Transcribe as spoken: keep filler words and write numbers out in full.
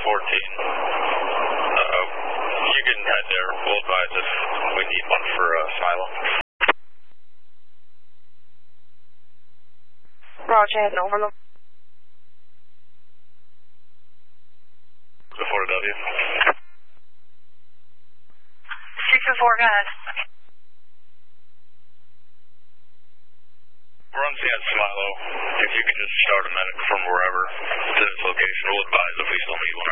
fourteen. Uh-oh. You can head there. We'll advise if we need one for uh, Silo. Roger, heading over. The four W. six and four, go ahead. We're on scene at Smilo. If you can just start a medic from wherever to this location, we'll advise if we still need one.